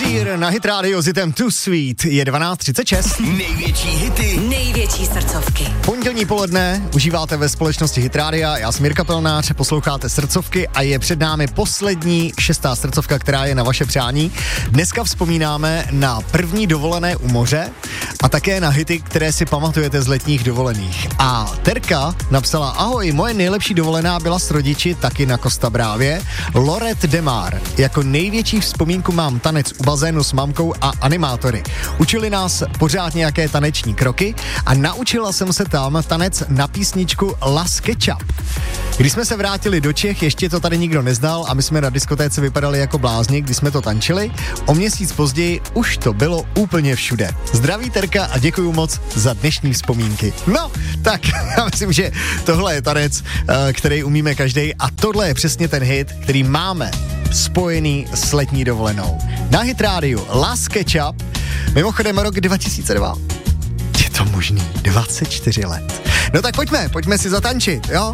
Sheer na Hit Radio s hitem Too Sweet je 12:36. Největší hity, největší srdcovky. Pondělní poledne užíváte ve společnosti Hit Rádia, já jsem Mirka Pelnář, posloucháte srdcovky a je před námi poslední 6. srdcovka, která je na vaše přání. Dneska vzpomínáme na první dovolené u moře a také na hity, které si pamatujete z letních dovolených. A Terka napsala: ahoj, moje nejlepší dovolená byla s rodiči taky na Costa Bravě. Lorette de Mar. Jako největší vzpomínku mám tanec u bazénu s mamkou a animátory. Učili nás pořád nějaké taneční kroky a naučila jsem se tam tanec na písničku Las Ketchup. Když jsme se vrátili do Čech, ještě to tady nikdo neznal a my jsme na diskotéce vypadali jako blázni, když jsme to tančili. O měsíc později už to bylo úplně všude. Zdraví Terka a děkuju moc za dnešní vzpomínky. No, tak já myslím, že tohle je tanec, který umíme každý a tohle je přesně ten hit, který máme spojený s letní dovolenou. Na Hit Rádiu Las Ketchup, mimochodem rok 2002. Je to možný, 24 let. No tak pojďme si zatančit, jo?